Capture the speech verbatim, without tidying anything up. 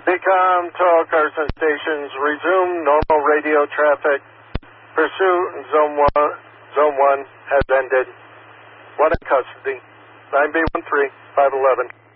Becom to all Carson stations. Resume normal radio traffic. Pursuit in Zone one, Zone one has ended. One in custody. nine B one three five eleven.